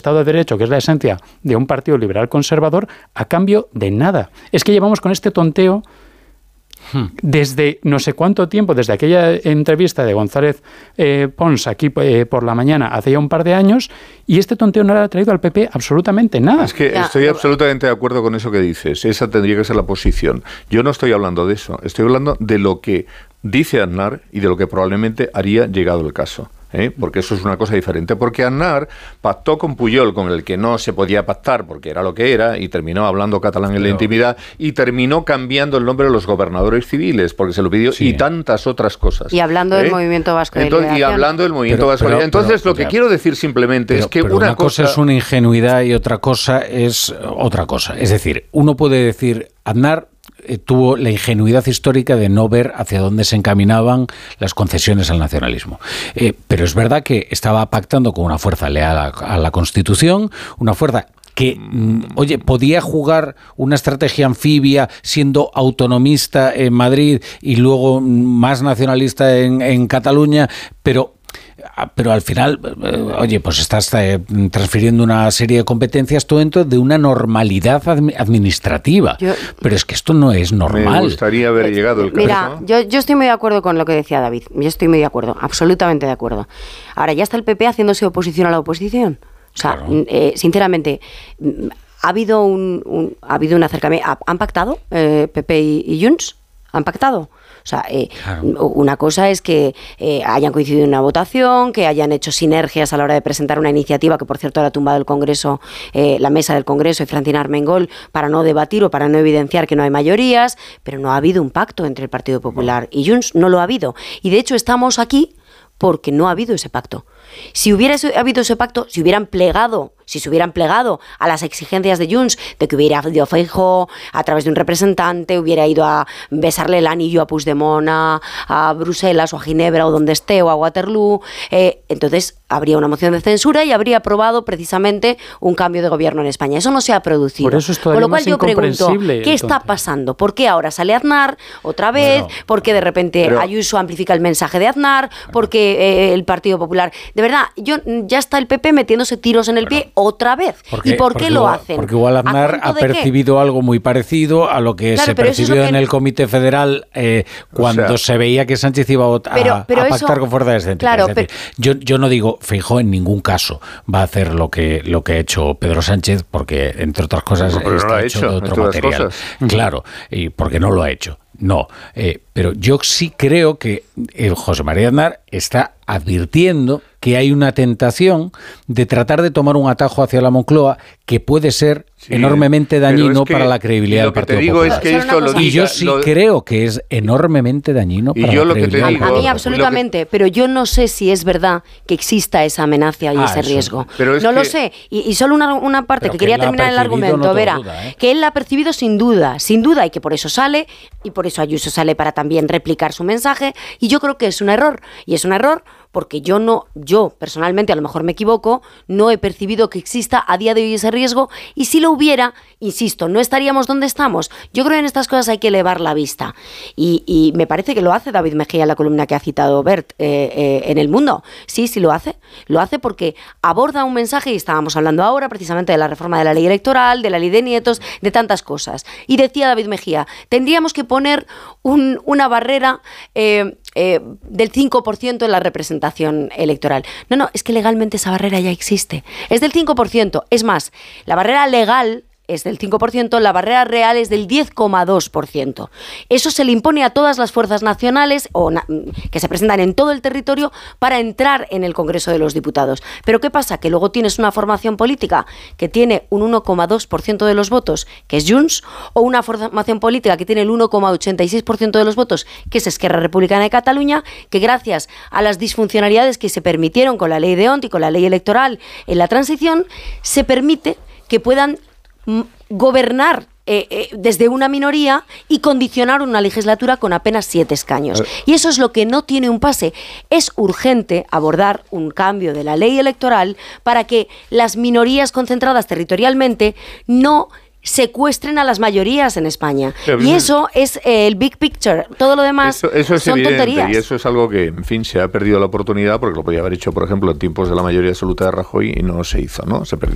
Estado de Derecho, que es la esencia de un partido liberal conservador, a cambio de nada. Es que llevamos con este tonteo desde no sé cuánto tiempo, desde aquella entrevista de González Pons aquí por la mañana, hace ya un par de años, y este tonteo no le ha traído al PP absolutamente nada. Es que estoy absolutamente de acuerdo con eso que dices. Esa tendría que ser la posición. Yo no estoy hablando de eso. Estoy hablando de lo que dice Aznar y de lo que probablemente haría llegado el caso. Porque eso es una cosa diferente, porque Aznar pactó con Pujol, con el que no se podía pactar porque era lo que era, y terminó hablando catalán en la intimidad, y terminó cambiando el nombre de los gobernadores civiles, porque se lo pidió, y tantas otras cosas. Y hablando del Movimiento Vasco de Liberación. Y hablando del Movimiento Vasco de Liberación. Entonces, lo que quiero decir simplemente es que una cosa es una ingenuidad y otra cosa es otra cosa. Es decir, uno puede decir, Aznar tuvo la ingenuidad histórica de no ver hacia dónde se encaminaban las concesiones al nacionalismo. Pero es verdad que estaba pactando con una fuerza leal a la Constitución, una fuerza que, podía jugar una estrategia anfibia siendo autonomista en Madrid y luego más nacionalista en Cataluña, pero al final, pues estás transfiriendo una serie de competencias, todo dentro de una normalidad administrativa. Pero es que esto no es normal. Me gustaría haber llegado el caso. Mira, yo estoy muy de acuerdo con lo que decía David. Yo estoy muy de acuerdo, absolutamente de acuerdo. Ahora, ya está el PP haciéndose oposición a la oposición. O sea, claro. Sinceramente, ha habido un acercamiento. ¿Han pactado PP y Junts? ¿Han pactado? O sea, una cosa es que hayan coincidido en una votación, que hayan hecho sinergias a la hora de presentar una iniciativa que, por cierto, ha tumbado el Congreso, la mesa del Congreso y Francina Armengol, para no debatir o para no evidenciar que no hay mayorías, pero no ha habido un pacto entre el Partido Popular y Junts, no lo ha habido. Y de hecho estamos aquí porque no ha habido ese pacto. Si hubiera habido ese pacto, si se hubieran plegado a las exigencias de Junts, de que hubiera ido Feijóo a través de un representante, hubiera ido a besarle el anillo a Puigdemont, a Bruselas o a Ginebra o donde esté, o a Waterloo, entonces habría una moción de censura y habría aprobado precisamente un cambio de gobierno en España. Eso no se ha producido. Por eso es con lo cual yo pregunto, ¿qué está pasando? ¿Por qué ahora sale Aznar otra vez? ¿Por qué de repente Ayuso amplifica el mensaje de Aznar? ¿Por qué el Partido Popular? De verdad, ya está el PP metiéndose tiros en el pie otra vez. ¿Y por qué lo hacen? Porque igual Aznar ha percibido algo muy parecido a lo que se percibió en el Comité Federal cuando se veía que Sánchez iba a pactar con fuerza descéntrica. Claro, es decir, yo no digo Feijóo en ningún caso va a hacer lo que ha hecho Pedro Sánchez, porque entre otras cosas está hecho de otro material. Claro, y porque no lo ha hecho. No, pero yo sí creo que José María Aznar está advirtiendo que hay una tentación de tratar de tomar un atajo hacia la Moncloa que puede ser enormemente dañino para la credibilidad del Partido Popular. Y yo sí creo que es enormemente dañino para la credibilidad del Partido Popular. A mí absolutamente, pero yo no sé si es verdad que exista esa amenaza y ese riesgo. No lo sé. Y solo una parte que quería terminar el argumento, Vera, que él la ha percibido sin duda, y que por eso sale, y por eso Ayuso sale para también replicar su mensaje, y yo creo que es un error, y es un error porque yo personalmente, a lo mejor me equivoco, no he percibido que exista a día de hoy ese riesgo, y si lo hubiera, insisto, no estaríamos donde estamos. Yo creo que en estas cosas hay que elevar la vista, y me parece que lo hace David Mejía en la columna que ha citado Bert en El Mundo. Sí, lo hace porque aborda un mensaje, y estábamos hablando ahora precisamente de la reforma de la ley electoral, de la ley de nietos, de tantas cosas, y decía David Mejía, tendríamos que poner una barrera del 5% en la representación electoral. No, es que legalmente esa barrera ya existe. Es del 5%. Es más, la barrera legal es del 5%, la barrera real es del 10,2%. Eso se le impone a todas las fuerzas nacionales que se presentan en todo el territorio para entrar en el Congreso de los Diputados. Pero ¿qué pasa? Que luego tienes una formación política que tiene un 1,2% de los votos, que es Junts, o una formación política que tiene el 1,86% de los votos, que es Esquerra Republicana de Cataluña, que gracias a las disfuncionalidades que se permitieron con la ley de Ont y con la ley electoral en la transición, se permite que puedan gobernar desde una minoría y condicionar una legislatura con apenas 7 escaños. Y eso es lo que no tiene un pase. Es urgente abordar un cambio de la ley electoral para que las minorías concentradas territorialmente no secuestren a las mayorías en España. Y eso es el big picture. Todo lo demás eso es son evidente, tonterías. Y eso es algo que, en fin, se ha perdido la oportunidad, porque lo podía haber hecho, por ejemplo, en tiempos de la mayoría absoluta de Rajoy, y no se hizo, ¿no? Se